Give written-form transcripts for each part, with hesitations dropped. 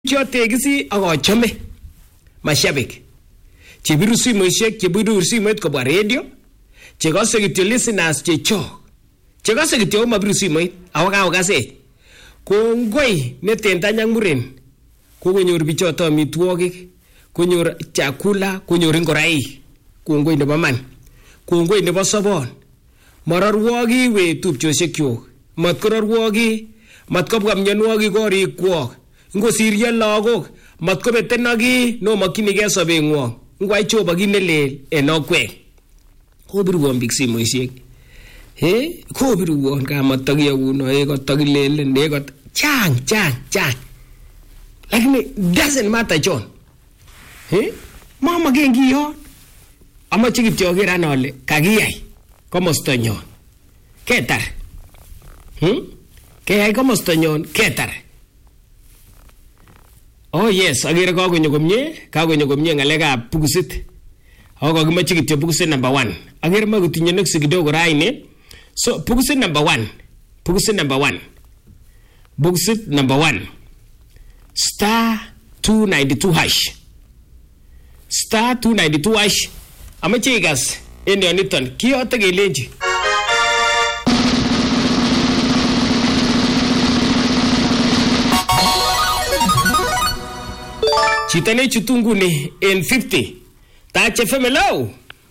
Chotegisi ak achome mashabik chebiru simoishek chebiru simoit kobwa radio chekose kityo listeners chechok chekose kityo mabiru simoit awaka kasech kongoi netentanya muren kokonyor bichoto amitwogik konyor chakula konyor ngoraik kongoi nebo man kongoi nebo sobon mararwogi we tupchoshek kyok matkorarwogi matkobwa mionwogik korikwok ngosiryo lagok matkobetenogi no makinige sobengwong ngwai choba kinelel en okwek kobiruwon bik simoishek kobiruwon kamatakiyakuno kotakilelen chang lakini doesn't matter John mamagen kiyon amache kityo akeran ale kakiyai komosta nyon ketar keyai komosta nyon ketar. Oh yes, agere kagonyo komye ngalekab bukusit. Ako kakimache kityo bukusit number 1. Agere makotinye nuksi kidogo raini. So bukusit number 1. Bukusit number 1. Star 292 hash. Star 292 hash. Amache igas en yoniton kiyote kelenji. Chitane chutunguni in 50. Tache femelo.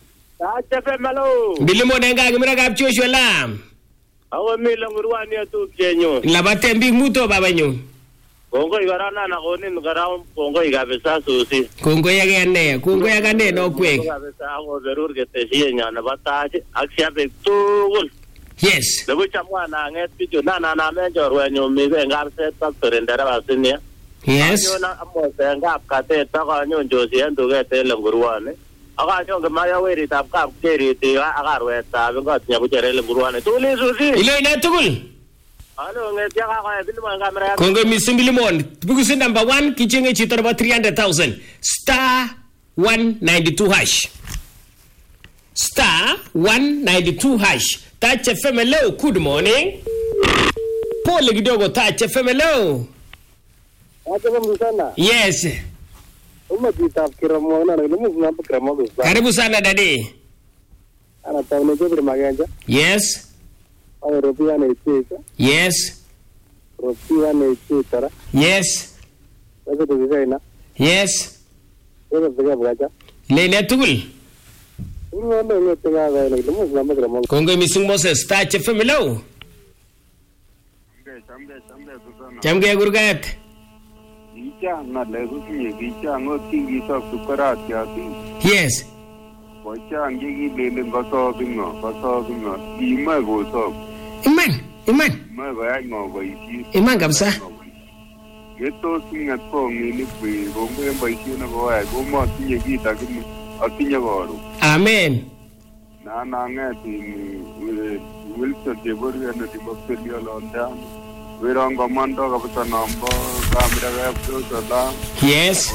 Bilimo denga gimira kap Joshua Lam. Awo mila ngurwani atupjenyo. Labate mbing muto babanyo. Kongo igarana na konin garam kongo igabesa susi. Kongo yagane no kwek. Igabesa awo berur geteshie nyana bataje aksiabe tugul. Yes. Lebo chamwa na nget picho na menjor nyo mize ngarse factory ndara basinia. Yes. Anyona amose ngap kate takanyon Josie ndugete lengurwane. Akanyon kemaya weritab kap keriti akarwetab ngotinya bucherele ngurwane. Tuli susi. Ilo ina tugul. Alo ngetia kaka bilimon kamera. Kongo missing bilimon. Bukusit number 1 kichenge chito about 300,000. Star 192 hash. Star 192 hash. Touch FM hello. Good morning. Pole kidogo Touch FM hello. Yes. Karibu sana dadi. Yes. Yes. Yes. Yes. Lele tugul. Kongo missing Moses Touch FM hello. Chamge gurgat. Yes. Iman kabisa. Amen. Yes.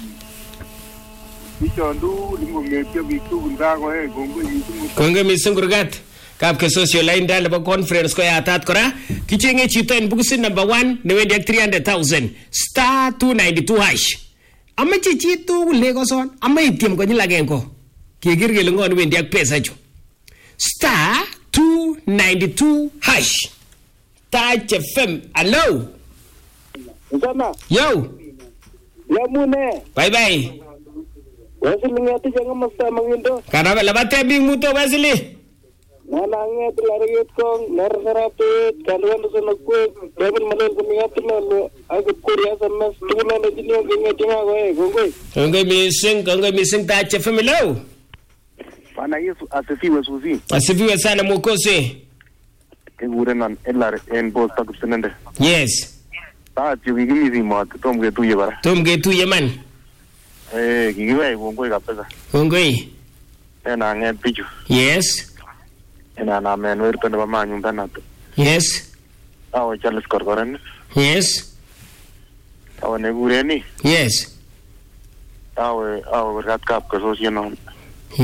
Kongo missing kurgat kap ke social line dal ba conference ko yatat kora kichenge chito en bukusit number 1 newendi ak 300,000 star 292 hash amache chito legoson amaitiem konyil agengo kigir kele ngon wendi ak pesa chu star 292 hash Touch FM hello. Ngana. Yo. Yamune. Bye. Wesley ngati janga masta mangindo. Karaba labate bing muto Wesley. Nana ngati larigit kong narapet kalwan sa nagkwek. Kevin malal kumingati lalo. Ako kuriya sa mas tunan na dinyo ngati nga Kongo missing Touch FM hello. Pana Yesu asifiwe suzi. Asifiwe sana mwokozi. Kigurenan elar en posta kupsenende. Yes. Chukikimizi mat tom ketuye bara. Tom ketuye man. Kikiwai kongoi kabisa. Kongoi. Ena nget pichu. Yes. Ena namen werto nebo manyun tanato. Yes. Awo Charles Korkoren. Yes. Awo negureni. Yes. Awo werkat kap kasosyenon.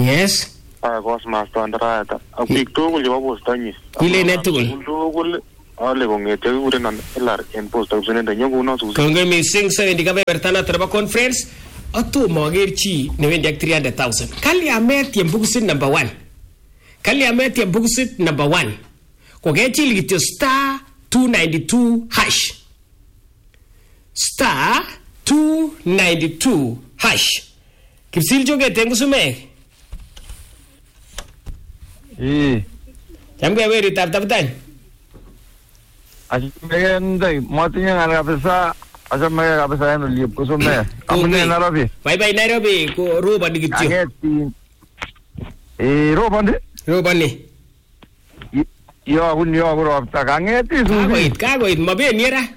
Yes. Kosmas tondaraeta. Ak biik tugul chebo postanyi. Ile ne tugul. Tugul ale kongete kikurenon LR en posta kusenende nyokuno susi. Kongoi mising sewendi kebeberta noto nebo conference atomo aker chi newendi ak 300,000. Kali ametiem bukusit number 1. Kali ametiem bukusit number 1. Kokechil kityo star 292 hash. Star 292 hash. Kipsil joget en kusumek. Chamge weri tap-tapitan. Asumegende motinye ngal kabisa asumege kabisa en oliep kusume amune Nairobi bye Nairobi ko robani kityo ageti robani yo ropta kangeti susi kagoit mabeni ra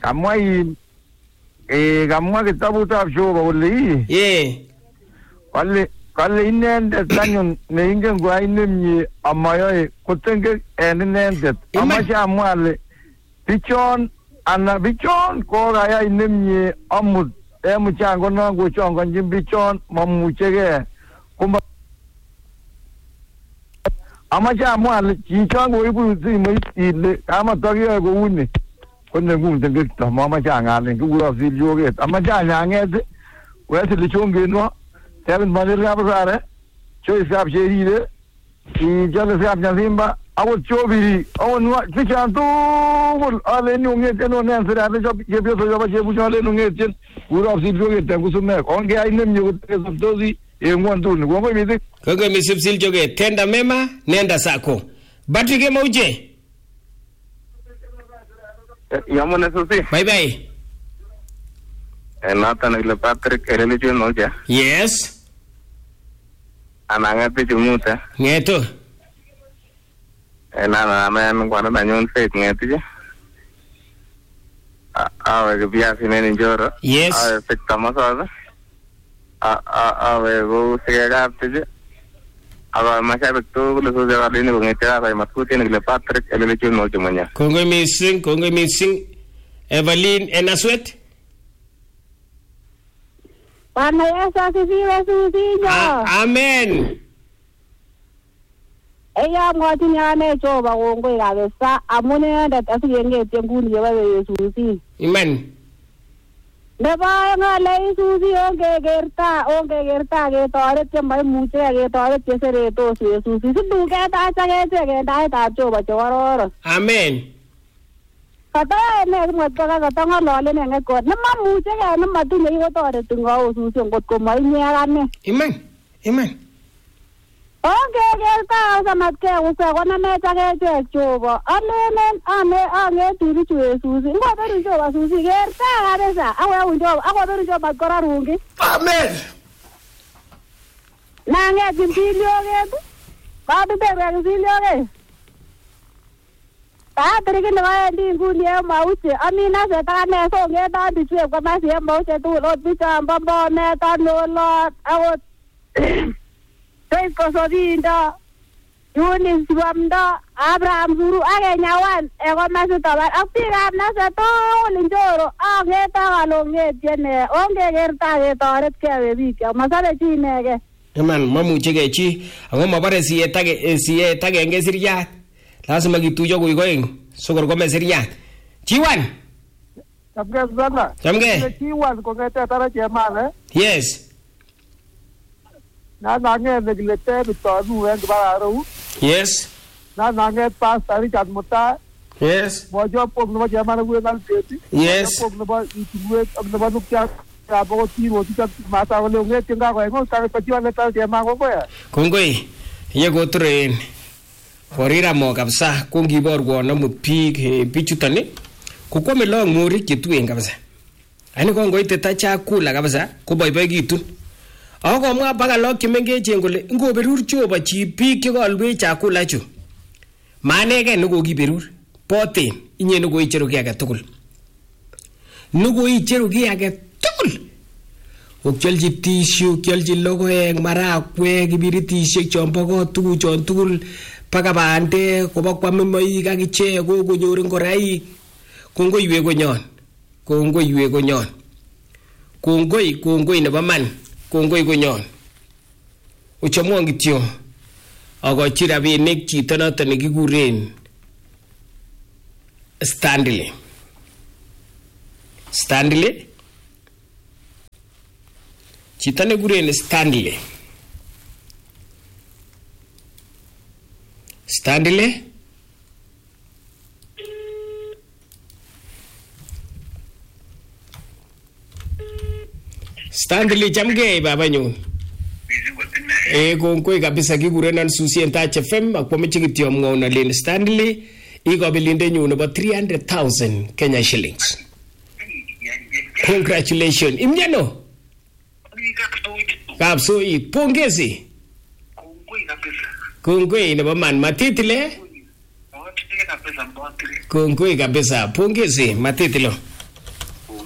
kamwa kitabutab Jehova kole kale inendet anyun neingen kwa inemye amayoe kotenge en inendet amache amwa ale bichon ko kayai nemye amut mchango non kochongonjin bichon mamuchege kumba amache amwa ale chichon koibu simoit ile kamatokiyoe kouni konengung tengekto mamache ang'alen kikuro silyoget amache anyang'et wesili chongenwo tebin manilkab sare choiskab cherire icholesikab nyasimba akot chobiri akot chichang tugul alen ung'etien onen sirate chepyoso chobo chebucho alen ung'etien kurop silchoget en kusumek ongeyai nemye kotesoptosi en ng'wonduni kongoi mising. Kongoi mising silchoget, tenda mema nenda sako. Patrick Emauje. Yamune susi. Bye. Noton ile Patrick Religion Moja. Yes. Anang'ete chumuta. Ng'eto. Amen kwana nanyon faith ng'etije. Awe kibiasi neni njoro. Yes. Awe fikta masoza. Awe go sigegap tije. Awe mashabik tugul susi walini kong'ete awe matkutini ile Patrick Religion Moja mwenye. Kongoi mising. Evelyn Enaswet. Bwana Yesu asifiwe susinyo. Amen. Eya mwatini ane Jehova kongoi kabisa amun inendet asikeng'etien nguni yebo Yesusi. Amen. Nebo ng'ale Isusi ongekerta ketoret chemaimuche ketoret cheseretos Yesusi siduket achek en taitab Jehova chekororon. Amen. Kata ene mwataka kata ng'ololen en ng'ekot nemamuche nematinye kikotoreti ng'o Isusi ngot komoinye akane. Amen. Ongekerta samatke konamech akechek Jehova alenen ang'etu bichu Yesusi ngoberu Jehova Susi kerta kabisa aweun Jehova akoberu Jehova korarungi. Amen. Nang'etin silyoget babibewek silyoget Patrick newendi nguni en mauche amina setakane song'etan bichuek komasi en mauche tugul ot bichombo Bomet Olot akot Faith Kosobindo Eunice Wamdo Abraham Zuru akenyawan komasiton ak biikab Nasa tugul Njoro ang'etan along'etien ongekerta ketoretkei we biik masobe chi inege. Iman mamuchege chi ako mabare siyet agenge siriat. Lazima kituyo koikoeng sokor kome siriat. Chiwan. Chamge. Chiwan kong'ete tara chemane. Yes. Nanang'et nekilete bitonu en kibararou. Yes. Nanang'et Pastor Richard Mutai. Yes. Mojo pok nebo chemane kuwe ngalpeti. Yes. Pok nebo itilwet ak nebo nukya kabo tiro tikat mata kole ng'etien kakoengo kakipachiwan netal chemane kongoya. Kongoi. Ye koturen. Korira mo kabisa kongiborwon amut bichuton kokwame long morik chetuen kabisa. Ani kongoite ta chakula kabisa koboiboikitun. Ako komwa baka lok chemengechen kole ngoberur Jehova chi biik chekolwech chakula chu. Manege nekokiberur. Poten inye nekoicheru kiy age tugul. Nekoicheru kiy age tugul. Okyolchi tissue, kyolchi logoek, marakwek, kibiritisiek chombo kot tuguchon tugul. Paka bandek kobokwam moik ak ichek kokonyor ngoraik. Kongoiwe konyon. Kongoi nebo man. Kongoi konyon. Uchamwon kityo akochi rabinik chito noton nekikuren Stanley. Stanley. Chito nekikuren Stanley. Stanley. Stanley chamgei babanyu. Kongoi kabisa kikurenan Susien Touch FM akwameche kityo mwauna len Stanley ikobelindenyu nebo 300,000 Kenya shillings. Congratulations. Imnyano? Kapsoi, pongezi. Kongoi nebo man matitile. Kongoi kabisa, pongezi matitilo.